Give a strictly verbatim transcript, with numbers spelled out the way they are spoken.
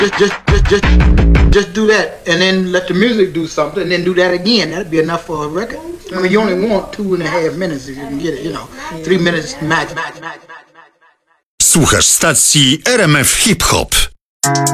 just, just, just, just, just do that, and then let the music do something, and then do that again. That'd be enough for a record. I mean, you only want two and a half minutes if you can get it, you know, three minutes max. Słuchasz stacji R M F Hip Hop.